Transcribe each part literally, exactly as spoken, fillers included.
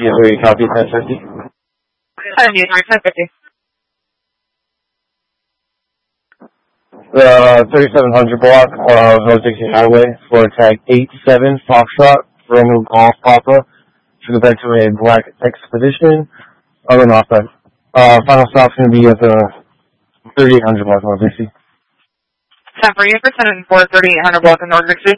Yes, we copy ten fifty. ten fifty. The thirty-seven hundred block of North Dixie Highway for tag eight seven Foxtrot, Romeo Golf Papa, to go back to a black expedition. Other than off that, uh, final stop's going to be at the thirty-eight hundred block of North Dixie. ten for you, percent for thirty-eight hundred block of North Dixie.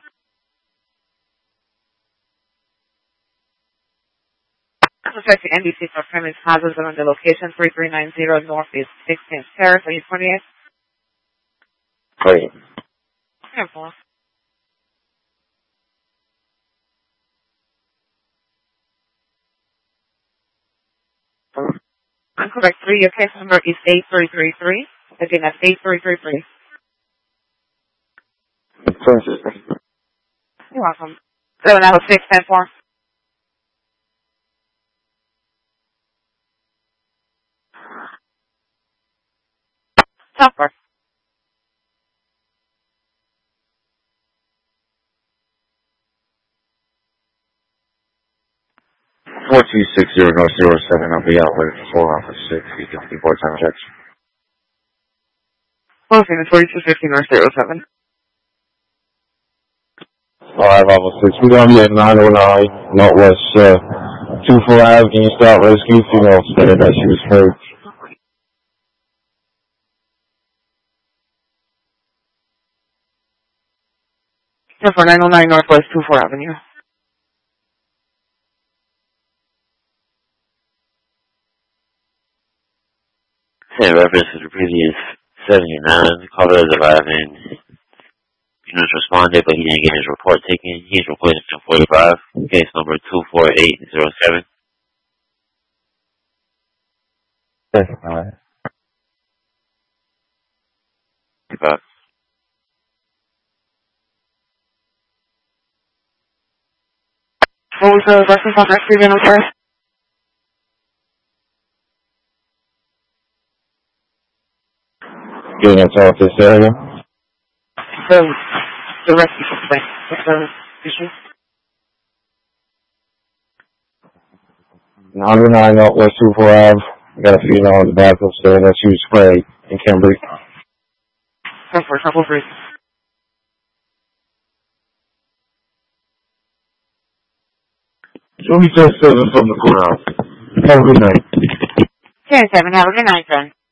Affect the N B C for premise houses on the location three three nine zero Northeast sixteenth Terrace, are you twenty-eight? Great. Careful. I'm correct. Three, your case number is eight three three three. Again, that's eight three three three. You're welcome. So now it's six ten four. Software. four two six zero North zero seven, I'll be out with four office six, you can see four time checks. Closing is forty-two fifty North zero seven. Five office six, we're going to be at nine oh nine, Northwest, uh, two four Ave, can you start rescue? Female stated that she was hurt. For nine oh nine Northwest two four Avenue. Same reference to the previous seventy-nine. Caller is arriving. Units responded, but he didn't get his report taken. He's reported to forty-five. Case number two four eight zero seven. Alright. forty-five. What was the reference on rescue unit, sir? Getting into office area. The, the rescue complaint. What's the issue? nine oh nine Northwest two four Ave. Got a female in the bathroom saying that she was sprayed in Cambridge. ten four, couple three. Show me ten seven from the courthouse. Have a good night. ten seven, have a good night, son.